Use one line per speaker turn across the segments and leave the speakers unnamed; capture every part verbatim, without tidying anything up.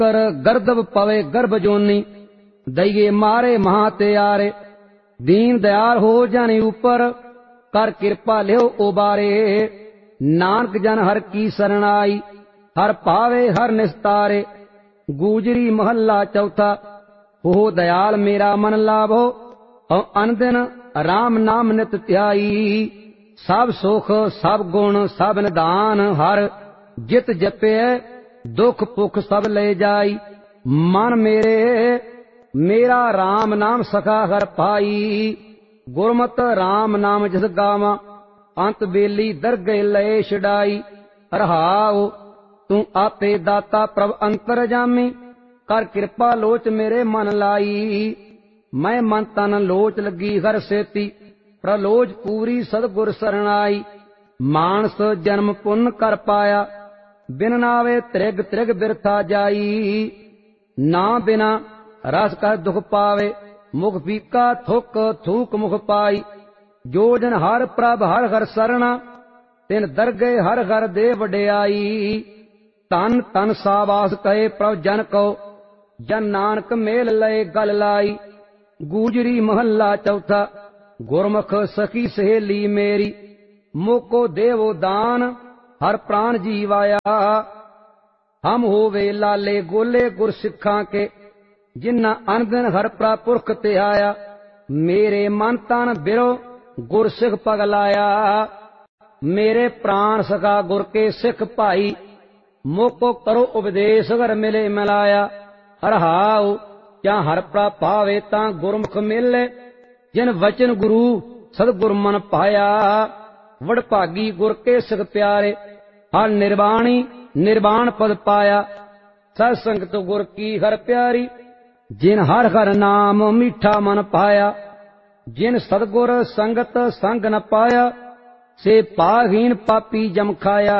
कर गर्दब पवे गर्भ जोनी, दइए मारे महा त्यारे। दीन दयाल हो जाने ऊपर, कर कृपा लियो उबारे। नानक जन हर की शरण आई, हर पावे हर निस्तारे। गूजरी महला चौथा, हो दयाल मेरा मन लाभो, और अनदिन राम नाम नित ध्याई। सब सुख सब गुण सब निदान, हर जित जपे दुख पुख सब ले जाई। मन मेरे मेरा राम नाम सखा हर पाई। गुरमत राम नाम जिस गावा, अंत बेली दरगे लय छड़ाई। रहाओ तू आपे दाता प्रभ अंतर जामी, कर कृपा लोच मेरे मन लाई। मैं मन तन लोच लगी हर सेती, प्रलोच पूरी सदगुर सरणाई। मानस जन्म पुण्य कर पाया, बिन नावे त्रिग त्रिग बिरथा जाई। ना बिना रस का दुख पावे, मुख फीका थुक थूक मुख पाई। जो जन हर प्रभ हर हर सरना, तिन दरगे हर हर दे वड्याई। तन तन सावास कहे प्रभ जन को, जन नानक मेल लय गल लाई। गूजरी महला चौथा, गुरमुख सखी सहेली मेरी। मोको देवो दान हर प्राण जीवाया। हम होवे लाले गोले गुर सिखा के, जिन्ना अनदिन हर प्रापुरख ते आया। मेरे मन तन बिरो गुर सिख पगलाया। मेरे प्राण सखा गुर के सिख भाई, मोको करो उपदेश घर मिले मिलाया। रहाओ क्या हर प्रभ पावे तां गुरमुख मिले, जिन वचन गुरु सदगुर मन पाया। वडभागी गुर के सिख प्यारे, हर निर्वाणी निर्वाण पद पाया। सत संगत गुर की हर प्यारी, जिन हर हर नाम मीठा मन पाया। जिन सदगुर संगत संग न पाया, से पाहीन पापी जम खाया।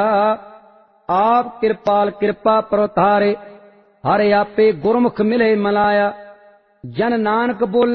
आप कृपाल कृपा प्रतारे, हर आपे गुरमुख मिले मिलाया। जन नानक बोले